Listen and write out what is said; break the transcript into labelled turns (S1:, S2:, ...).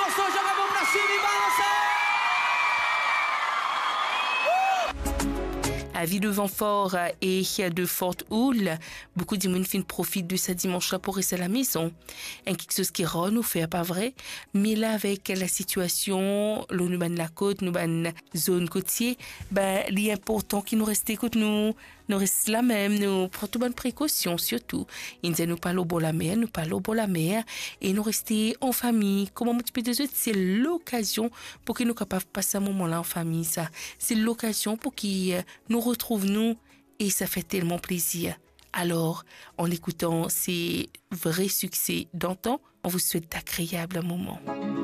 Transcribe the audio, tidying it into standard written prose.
S1: gostou, joga a mão pra cima e balança!
S2: Avis de vent fort et de forte houle, beaucoup de monde profitent de ce dimanche-là pour rester à la maison. Quelque chose qui rend nous fait pas vrai, mais là avec la situation, là nous ban la côte, nous ban zone côtier, ben il est important qu'il nous reste côte nous reste la même, nous prenons toute bonne précaution surtout. Ils nous parlent au bord de la mer, nous parlons au bord de la mer et nous rester en famille. Comme un petit peu de c'est l'occasion pour que nous capables de passer un moment-là en famille. Ça, c'est l'occasion pour qu'ils nous retrouvent nous et ça fait tellement plaisir. Alors, en écoutant ces vrais succès d'antan, on vous souhaite d'agréables moments.